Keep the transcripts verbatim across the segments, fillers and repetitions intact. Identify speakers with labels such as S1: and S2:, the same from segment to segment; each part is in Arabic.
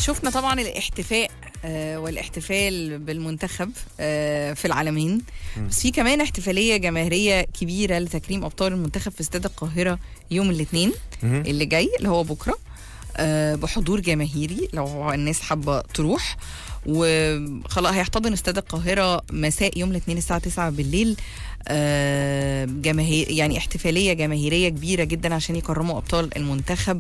S1: شفنا طبعا الاحتفاء آه والاحتفال بالمنتخب آه في العالمين، بس في كمان احتفاليه جماهيريه كبيره لتكريم ابطال المنتخب في استاد القاهره يوم الاثنين اللي جاي اللي هو بكره، آه بحضور جماهيري لو الناس حابه تروح. وخلاص هيحتضن استاد القاهره مساء يوم الاثنين الساعه تسعة بالليل آه جماهير، يعني احتفاليه جماهيريه كبيره جدا عشان يكرموا ابطال المنتخب.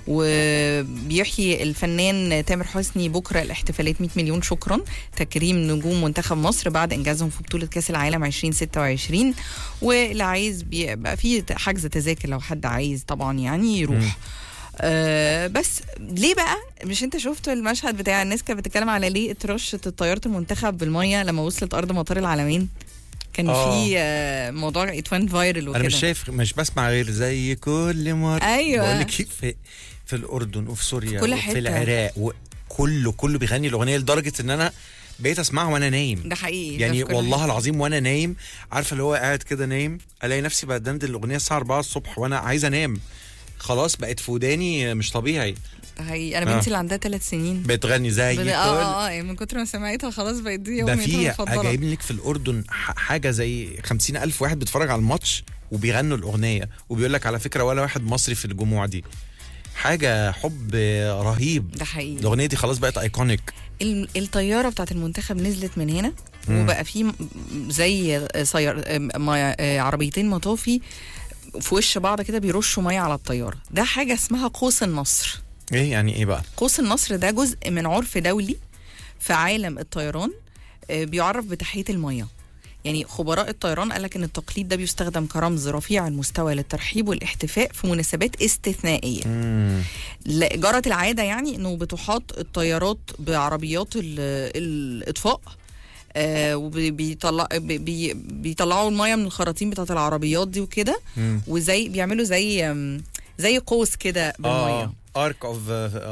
S1: وبيحيي الفنان تامر حسني بكره الاحتفاليه مية مليون شكرا، تكريم نجوم منتخب مصر بعد انجازهم في بطوله كاس العالم عشرين ستة وعشرين. واللي عايز بيبقى في حجز تذاكر لو حد عايز طبعا يعني يروح. أه بس ليه بقى مش انت شفت المشهد بتاع الناس كانت بتتكلم على ليه اترشت طياره المنتخب بالميه لما وصلت ارض مطار العالمين؟ كان
S2: آه.
S1: في آه موضوع اتوان فايرل وكده.
S2: انا مش شايف مش بسمع غير زي كل مره.
S1: ايوه
S2: بقول لك في في الاردن وفي سوريا
S1: في كل
S2: وفي
S1: حتة.
S2: العراق وكله كله بيغني الاغنيه لدرجه ان انا بقيت اسمعها وانا نايم.
S1: ده حقيقي
S2: يعني
S1: ده
S2: والله
S1: حتة.
S2: العظيم وانا نايم، عارفه اللي هو قاعد كده نايم الاقي نفسي بدندن الاغنيه الساعه أربعة الصبح وانا عايز انام. خلاص بقت في وداني مش طبيعي.
S1: ده حقيقي. انا بنتي اللي عندها ثلاث سنين
S2: بتغني زي
S1: بد...
S2: كل
S1: اه اه من كتر ما سمعتها خلاص بقت دي
S2: ده
S1: يوميتها
S2: في
S1: المفضله.
S2: جايب لك في الاردن حاجه زي خمسين الف واحد بيتفرج على الماتش وبيغنوا الاغنيه، وبيقول لك على فكره ولا واحد مصري في الجموع دي. حاجه حب رهيب.
S1: ده حقيقي.
S2: الاغنيه دي خلاص بقت ايكونيك.
S1: الطياره بتاعت المنتخب نزلت من هنا مم. وبقى في زي سيار عربيتين مطافي في وش بعض كده بيرشوا ميه على الطياره. ده حاجه اسمها قوس النصر.
S2: ايه يعني ايه بقى؟
S1: قوس النصر ده جزء من عرف دولي في عالم الطيران بيعرف بتحية الميه. يعني خبراء الطيران قالك ان التقليد ده بيستخدم كرمز رفيع المستوى للترحيب والاحتفاء في مناسبات استثنائيه.
S2: مم.
S1: جرت العاده يعني انه بتحاط الطيارات بعربيات الاطفاء آه وبيطلع بي بيطلعوا الميه من الخراطيم بتاعت العربيات دي وكده، وزي بيعملوا زي زي قوس كده بالميه.
S2: ارك اوف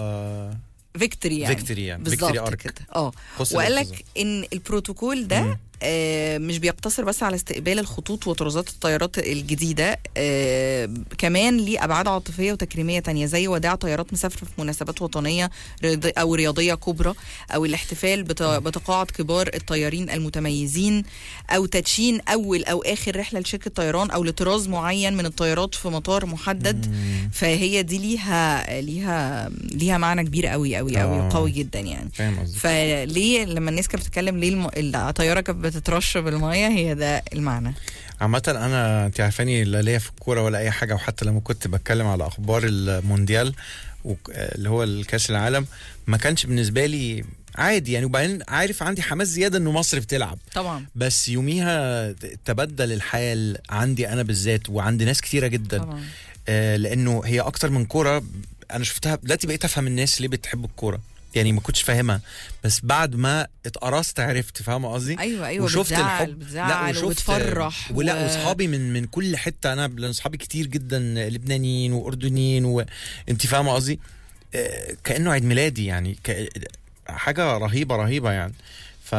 S1: فيكتوري يعني
S2: فيكتوري يعني
S1: بالظبط كده. اه وقال لك ان البروتوكول ده مم. آه مش بيقتصر بس على استقبال الخطوط وطرازات الطيارات الجديدة، آه كمان ليه أبعاد عاطفية وتكريمية تانية زي وداع طيارات مسافرة في مناسبات وطنية أو رياضية كبرى، أو الاحتفال بتقاعد كبار الطيارين المتميزين، أو تدشين أول أو آخر رحلة لشركة طيران أو لطراز معين من الطيارات في مطار محدد. مم. فهي دي ليها ليها ليها معنى كبير قوي قوي قوي وقوي جدا يعني. فليه لما الناس كانت بتتكلم ليه الم... الطيارة كانت بتترش بالميه، هي ده المعنى.
S2: عامة انا انت عارفاني لا ليا في الكوره ولا اي حاجه، وحتى لما كنت بتكلم على اخبار المونديال اللي هو الكاس العالم ما كانش بالنسبه لي عادي يعني. وبعدين عارف عندي حماس زياده انه مصر بتلعب
S1: طبعا،
S2: بس يوميها تبدل الحال عندي انا بالذات وعند ناس كتيره جدا طبعا. آه لانه هي اكتر من كوره. انا شفتها دلوقتي بقيت افهم الناس ليه بتحب الكوره، يعني ما كنتش فاهمها بس بعد ما اتقرصت عرفت. فاهمه قصدي؟
S1: ايوه ايوه
S2: وشفت
S1: بتزعل
S2: الحب
S1: بتزعل
S2: لا وشفت
S1: وبتفرح
S2: ولا
S1: و...
S2: واصحابي من من كل حته. انا لان اصحابي كتير جدا لبنانيين واردنيين وانت فاهمه قصدي، آه كانه عيد ميلادي يعني ك... حاجه رهيبه رهيبه يعني. ف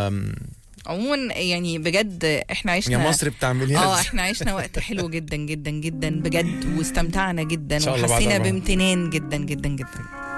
S1: عموما يعني بجد احنا عشنا
S2: يا مصر بتعمليها
S1: اه احنا عشنا وقت حلو جدا جدا جدا بجد، واستمتعنا جدا وحسينا بامتنان جدا جدا جدا.